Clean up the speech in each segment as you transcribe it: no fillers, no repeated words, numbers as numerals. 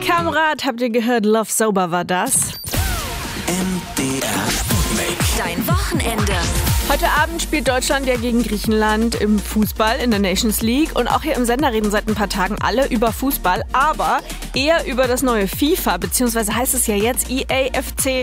Kamerad, habt ihr gehört? Love Sober war das. MDR Sputnik. Dein Wochenende. Heute Abend spielt Deutschland ja gegen Griechenland im Fußball in der Nations League. Und auch hier im Sender reden seit ein paar Tagen alle über Fußball, aber eher über das neue FIFA, beziehungsweise heißt es ja jetzt EAFC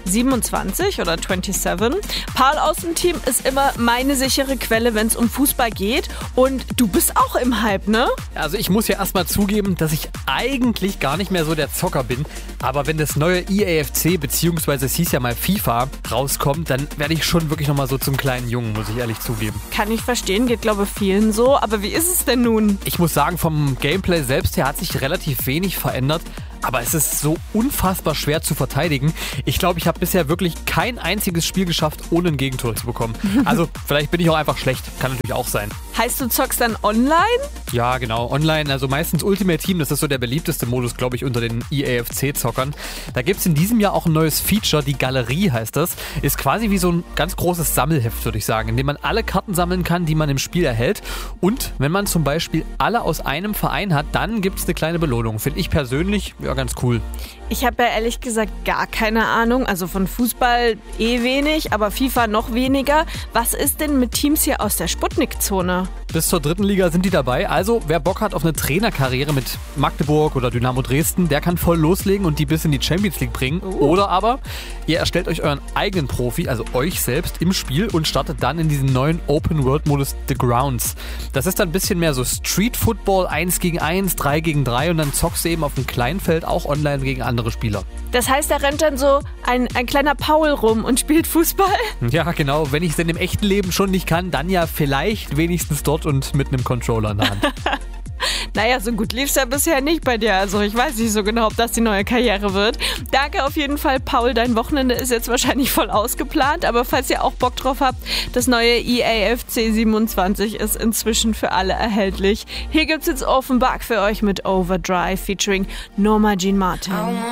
27 oder 27. Paul aus dem Team ist immer meine sichere Quelle, wenn es um Fußball geht. Und du bist auch im Hype, ne? Also ich muss ja erstmal zugeben, dass ich eigentlich gar nicht mehr so der Zocker bin. Aber wenn das neue EAFC, beziehungsweise es hieß ja mal FIFA, rauskommt, dann werde ich schon wirklich nochmal so zum kleinen Jungen, muss ich ehrlich zugeben. Kann ich verstehen, geht glaube ich vielen so. Aber wie ist es denn nun? Ich muss sagen, vom Gameplay selbst her hat sich relativ wenig verändert. Aber es ist so unfassbar schwer zu verteidigen. Ich glaube, ich habe bisher wirklich kein einziges Spiel geschafft, ohne ein Gegentor zu bekommen. Also vielleicht bin ich auch einfach schlecht. Kann natürlich auch sein. Heißt, du zockst dann online? Ja, genau. Online, also meistens Ultimate Team. Das ist so der beliebteste Modus, glaube ich, unter den EAFC-Zockern. Da gibt es in diesem Jahr auch ein neues Feature. Die Galerie heißt das. Ist quasi wie so ein ganz großes Sammelheft, würde ich sagen, in dem man alle Karten sammeln kann, die man im Spiel erhält. Und wenn man zum Beispiel alle aus einem Verein hat, dann gibt es eine kleine Belohnung. Finde ich persönlich ganz cool. Ich habe ja ehrlich gesagt gar keine Ahnung. Also von Fußball wenig, aber FIFA noch weniger. Was ist denn mit Teams hier aus der Sputnik-Zone? Bis zur 3. Liga sind die dabei. Also wer Bock hat auf eine Trainerkarriere mit Magdeburg oder Dynamo Dresden, der kann voll loslegen und die bis in die Champions League bringen. Oder aber ihr erstellt euch euren eigenen Profi, also euch selbst im Spiel und startet dann in diesen neuen Open-World-Modus The Grounds. Das ist dann ein bisschen mehr so Street-Football, 1 gegen 1, 3 gegen 3 und dann zockst du eben auf dem kleinen Feld auch online gegen andere Spieler. Das heißt, da rennt dann so ein kleiner Paul rum und spielt Fußball? Ja, genau. Wenn ich es denn im echten Leben schon nicht kann, dann ja vielleicht wenigstens dort und mit einem Controller in der Hand. Naja, so gut lief's ja bisher nicht bei dir. Also ich weiß nicht so genau, ob das die neue Karriere wird. Danke auf jeden Fall, Paul. Dein Wochenende ist jetzt wahrscheinlich voll ausgeplant. Aber falls ihr auch Bock drauf habt, das neue EAFC 27 ist inzwischen für alle erhältlich. Hier gibt's jetzt Offenbach für euch mit Overdrive featuring Norma Jean Martin.